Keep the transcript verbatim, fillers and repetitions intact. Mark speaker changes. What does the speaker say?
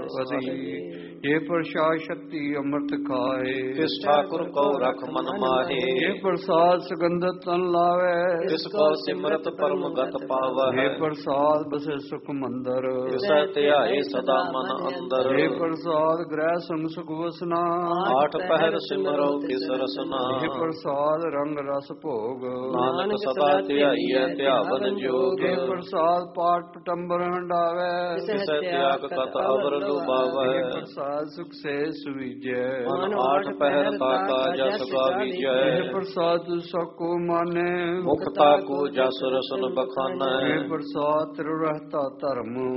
Speaker 1: ਵਸੀ। ਇਹ ਪ੍ਰਸਾਦ ਸ਼ਕਤੀ ਅੰਮ੍ਰਿਤ ਖਾਏ,
Speaker 2: ਤਿਸ ਠਾਕੁਰ ਕੋ ਰਖ ਮਨ ਮਾਹੇ।
Speaker 1: ਇਹ ਪ੍ਰਸਾਦ ਸੁਗੰਧਤ ਤਨ ਲਾਵੇ,
Speaker 2: ਤਿਸ ਕੋ ਸਿਮਰਤ ਪਰਮ ਗਤ ਪਾਵਹਿ।
Speaker 1: ਇਹ ਪ੍ਰਸਾਦ ਬਸੇ ਸੁਖ ਮੰਦਰ,
Speaker 2: ਤਿਸੈ ਧਿਆਏ ਸਦਾ ਮਨ ਅੰਦਰ।
Speaker 1: ਇਹ ਪ੍ਰਸਾਦ ਗ੍ਰਹਿ ਸੰਗ ਸੁਖ ਵਸਨਾ,
Speaker 2: ਆਠ ਪਹਿਰ ਸਿਮਰੋ ਤਿਸ ਰਸਨਾ।
Speaker 1: ਇਹ ਪ੍ਰਸਾਦ ਰੰਗ ਰਸ ਭੋਗ,
Speaker 2: ਨਾਨਕ ਸਦਾ ਧਿਆਈਐ ਧਿਆਵਨ ਜੋਗ।
Speaker 1: ਇਹ ਪ੍ਰਸਾਦ ਪਾਠ ਪਟੰਬਰ ਹੰਡਾਵੇ,
Speaker 2: ਤਿਸੈ ਤਿਆਗ ਕਤ ਅਵਰ ਲੁਭਾਵੈ।
Speaker 1: ਇਹ ਪ੍ਰਸਾਦ ਸੁਖ ਸੇ ਸੁਵੀਜੈ,
Speaker 2: ਮਨ ਆਠ ਪਹਿਰ ਤਾਕਾ ਜਸ ਗਾਵੀਜੈ।
Speaker 1: ਇਹ ਪ੍ਰਸਾਦ ਸਕੋ ਮਾਨੇ,
Speaker 2: ਮੁਖ ਤਾਕੂ ਜਸ ਰਸਨ ਬਖਾਨੈ।
Speaker 1: ਇਹ ਪ੍ਰਸਾਦ ਤਿਰ ਰਹਤਾ ਧਰਮ,